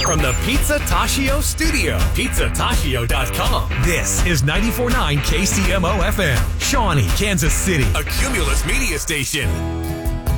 from the Pizza Tashio studio. PizzaTashio.com. This is 94.9 KCMO FM, Shawnee, Kansas City. A Cumulus media station.